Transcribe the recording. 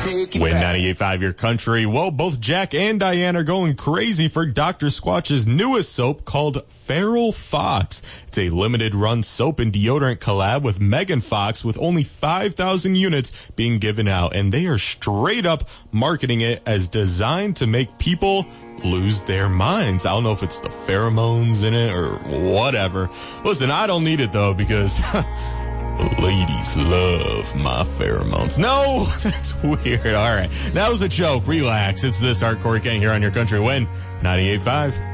Win 98.5 Your Country. Well, both Jack and Diane are going crazy for Dr. Squatch's newest soap called Feral Fox. It's a limited run soap and deodorant collab with Megan Fox with only 5,000 units being given out. And they are straight up marketing it as designed to make people lose their minds. I don't know if it's the pheromones in it or whatever. Listen, I don't need it though because the ladies love my pheromones. No, that's weird. All right. That was a joke. Relax. It's this Hardcore Gang here on Your Country Win 98.5.